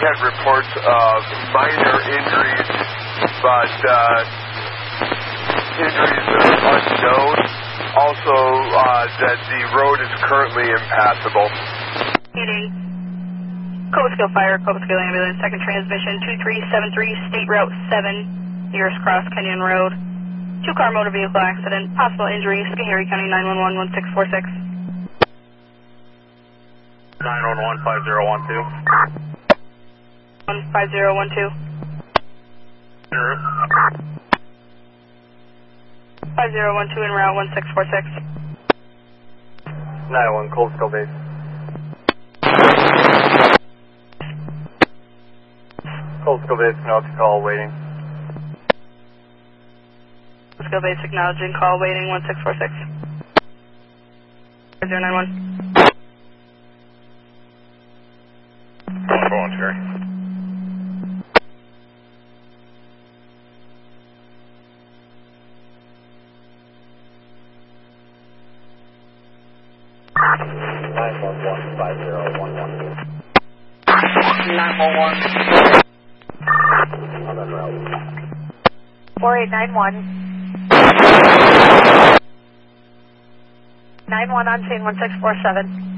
had reports of minor injuries, but injuries that are unknown. Also, that the road is currently impassable. Meeting. Cobleskill Fire, Cobleskill Ambulance, second transmission, 2373, State Route 7, nearest Cross Canyon Road. Two-car motor vehicle accident, possible injury, Schoharie County 911-1646. 911-5012. 5012. En route. 5012 en route 1646. 911, Cobleskill Base. Cobleskill Base, acknowledging call, waiting. Cobleskill Base acknowledging call, waiting 1646. 091. Go on, Sherry. On that route. 4891. 91 on scene 1647.